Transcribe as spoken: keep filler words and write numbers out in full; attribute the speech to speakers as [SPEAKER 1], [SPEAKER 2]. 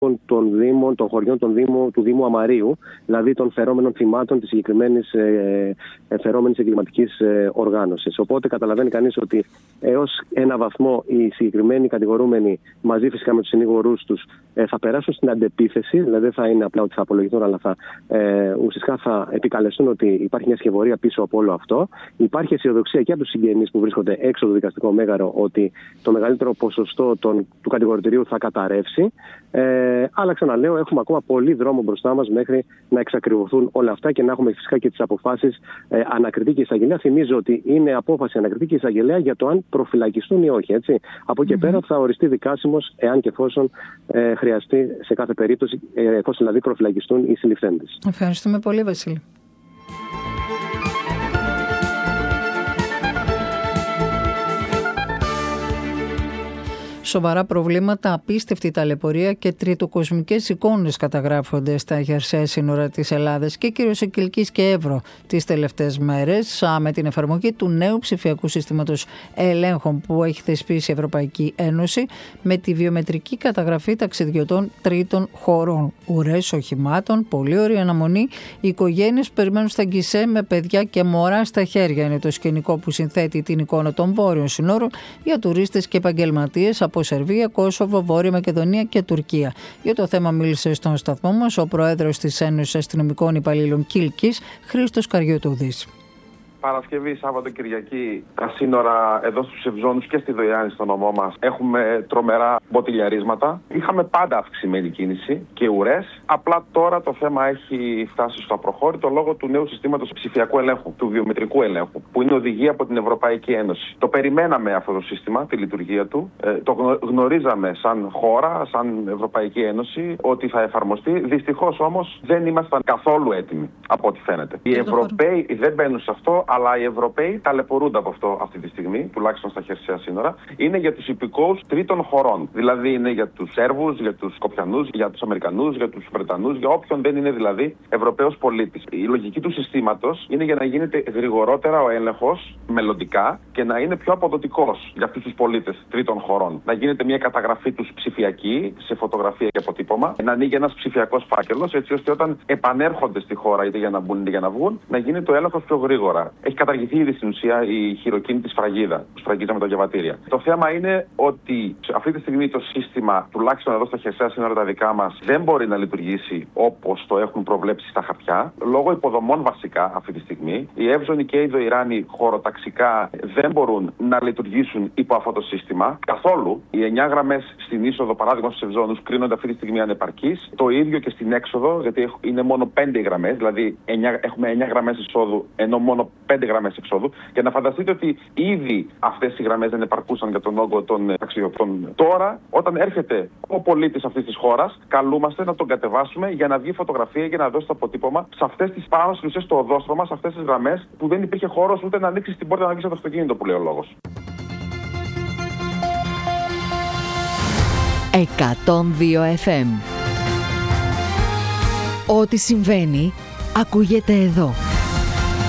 [SPEAKER 1] των Δήμων, των χωριών των Δήμου, του Δήμου Αμαρίου, δηλαδή των φερόμενων θυμάτων της συγκεκριμένης ε, φερόμενης εγκληματικής ε, οργάνωσης. Οπότε καταλαβαίνει κανείς ότι έως ένα βαθμό οι συγκεκριμένοι κατηγορούμενοι, μαζί φυσικά με τους συνήγορούς τους, ε, θα περάσουν στην αντεπίθεση, δηλαδή δεν θα είναι απλά ότι θα απολογηθούν, αλλά θα, ε, ουσιαστικά θα επικαλεστούν ότι υπάρχει μια σκευωρία πίσω από όλο αυτό. Υπάρχει αισιοδοξία και από τους συγγενείς που βρίσκονται έξω το δικαστικό μέγαρο ότι το μεγαλύτερο ποσοστό των, του κατηγορητηρίου θα καταρρεύσει. Ε, αλλά ξαναλέω, έχουμε ακόμα πολύ δρόμο μπροστά μας μέχρι να εξακριβωθούν όλα αυτά και να έχουμε φυσικά και τις αποφάσεις ε, ανακριτή και εισαγγελέα. Θυμίζω ότι είναι απόφαση ανακριτή και εισαγγελέα για το αν προφυλακιστούν ή όχι. Έτσι. Από εκεί mm-hmm. πέρα θα οριστεί δικάσιμος εάν και εφόσον ε, χρειαστεί σε κάθε περίπτωση, ε, εφόσον δηλαδή προφυλακιστούν οι συλληφθέντες.
[SPEAKER 2] Ευχαριστούμε πολύ, Βασίλη. Σοβαρά προβλήματα, απίστευτη ταλαιπωρία και τριτοκοσμικές εικόνες καταγράφονται στα χερσαία σύνορα της Ελλάδας και κυρίως Κιλκής και Εύρο τις τελευταίες μέρες με την εφαρμογή του νέου ψηφιακού συστήματος ελέγχων που έχει θεσπίσει η Ευρωπαϊκή Ένωση με τη βιομετρική καταγραφή ταξιδιωτών τρίτων χωρών. Ουρές οχημάτων, πολύ ωραία αναμονή, οι οικογένειες που περιμένουν στα γκισέ με παιδιά και μωρά στα χέρια είναι το σκηνικό που συνθέτει την εικόνα των βόρειων συνόρων για τουρίστες και επαγγελματίες από Σερβία, Κόσοβο, Βόρεια Μακεδονία και Τουρκία. Για το θέμα μίλησε στον σταθμό μας ο Πρόεδρος της Ένωσης Αστυνομικών Υπαλλήλων Κίλκης, Χρήστος Καριωτούδης.
[SPEAKER 3] Παρασκευή, Σάββατο, Κυριακή, τα σύνορα εδώ στους Ευζώνους και στη Δοϊάννη στο νομό μας έχουμε τρομερά μποτιλιαρίσματα. Είχαμε πάντα αυξημένη κίνηση και ουρές. Απλά τώρα το θέμα έχει φτάσει στο απροχώρητο λόγω του νέου συστήματος ψηφιακού ελέγχου, του βιομετρικού ελέγχου, που είναι οδηγία από την Ευρωπαϊκή Ένωση. Το περιμέναμε αυτό το σύστημα, τη λειτουργία του. Ε, το γνωρίζαμε σαν χώρα, σαν Ευρωπαϊκή Ένωση, ότι θα εφαρμοστεί. Δυστυχώς όμως δεν ήμασταν καθόλου έτοιμοι, από ό,τι φαίνεται. Οι Ευρωπαίοι δεν μπαίνουν σε αυτό. Αλλά οι Ευρωπαίοι ταλαιπωρούνται από αυτό αυτή τη στιγμή, τουλάχιστον στα χερσαία σύνορα. Είναι για τους υπηκόους τρίτων χωρών. Δηλαδή είναι για τους Σέρβους, για τους Σκοπιανούς, για τους Αμερικανούς, για τους Βρετανούς, για όποιον δεν είναι δηλαδή Ευρωπαίος πολίτης. Η λογική του συστήματος είναι για να γίνεται γρηγορότερα ο έλεγχος μελλοντικά και να είναι πιο αποδοτικός για αυτούς τους πολίτες τρίτων χωρών. Να γίνεται μια καταγραφή τους ψηφιακή, σε φωτογραφία και αποτύπωμα, να ανοίγει ένας ψηφιακός φάκελος, έτσι ώστε όταν επανέρχονται στη χώρα, είτε για να μπουν είτε για να βγουν, να γίνεται ο έλεγχος πιο γρήγορα. Έχει καταργηθεί ήδη στην ουσία η χειροκίνητη σφραγίδα που σφραγίζαμε τα διαβατήρια. Το θέμα είναι ότι αυτή τη στιγμή το σύστημα, τουλάχιστον εδώ στα χερσαία σύνορα τα δικά μας, δεν μπορεί να λειτουργήσει όπως το έχουν προβλέψει στα χαρτιά, λόγω υποδομών βασικά αυτή τη στιγμή. Οι Εύζωνοι και οι Δοϊράνοι χωροταξικά δεν μπορούν να λειτουργήσουν υπό αυτό το σύστημα καθόλου. Οι εννιά γραμμές στην είσοδο, παράδειγμα στους Ευζώνους, κρίνονται αυτή τη στιγμή ανεπαρκείς. Το ίδιο και στην έξοδο, γιατί είναι μόνο πέντε γραμμές, δηλαδή έχουμε εννιά γραμμές εισόδου, ενώ μόνο πέντε γραμμές εξόδου. Και να φανταστείτε ότι ήδη αυτές οι γραμμές δεν επαρκούσαν για τον όγκο των ταξιδιωτών. Τώρα, όταν έρχεται ο πολίτης αυτής της χώρας, καλούμαστε να τον κατεβάσουμε για να βγει φωτογραφία και να δώσει το αποτύπωμα σε αυτές τις πάνω στην ουσία στο οδόστρωμα, σε αυτές τις γραμμές που δεν υπήρχε χώρος ούτε να ανοίξει την πόρτα να βγει από το αυτοκίνητο που λέει ο λόγος.
[SPEAKER 4] εκατόν δύο εφ εμ. Ό,τι συμβαίνει ακούγεται εδώ.